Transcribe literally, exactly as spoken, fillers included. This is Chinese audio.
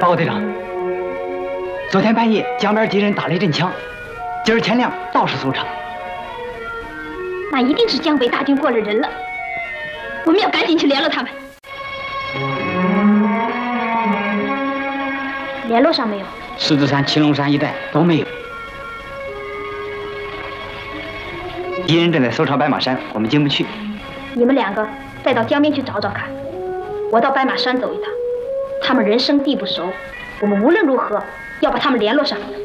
报告队长，昨天半夜江边敌人打了一阵枪，今儿天亮倒是搜查。 那一定是江北大军过了人了，我们要赶紧去联络他们。联络上没有？ 狮子山、青龙山一带都没有。敌人正在搜查白马山，我们进不去。 你们两个再到江边去找找看，我到白马山走一趟。他们人生地不熟，我们无论如何要把他们联络上。